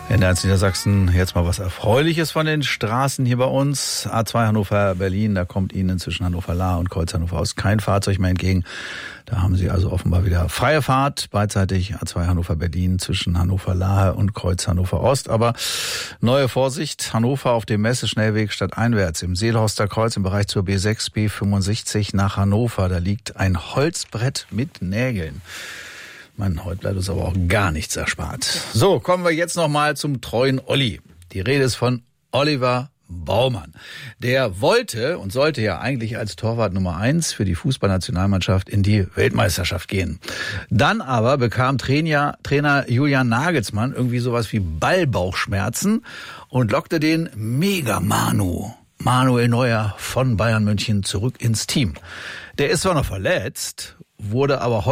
In Niedersachsen jetzt mal was Erfreuliches von den Straßen hier bei uns. A2 Hannover-Berlin, da kommt Ihnen zwischen Hannover-Lahr und Kreuz Hannover Ost kein Fahrzeug mehr entgegen. Da haben Sie also offenbar wieder freie Fahrt. Beidseitig A2 Hannover-Berlin zwischen Hannover-Lahr und Kreuz Hannover Ost. Aber neue Vorsicht, Hannover auf dem Messeschnellweg stadteinwärts im Seelhorster Kreuz im Bereich zur B6, B65 nach Hannover. Da liegt ein Holzbrett mit Nägeln. Mann, heute bleibt uns aber auch gar nichts erspart. So, kommen wir jetzt nochmal zum treuen Olli. Die Rede ist von Oliver Baumann. Der wollte und sollte ja eigentlich als Torwart Nummer 1 für die Fußballnationalmannschaft in die Weltmeisterschaft gehen. Dann aber bekam Trainer Julian Nagelsmann irgendwie sowas wie Ballbauchschmerzen und lockte den Mega-Manu, Manuel Neuer von Bayern München, zurück ins Team. Der ist zwar noch verletzt, wurde aber